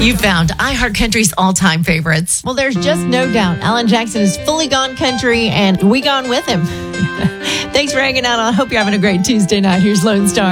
You found iHeartCountry's all-time favorites. Well, there's just no doubt Alan Jackson is fully gone country, and we gone with him. Thanks for hanging out. I hope you're having a great Tuesday night. Here's Lone Star.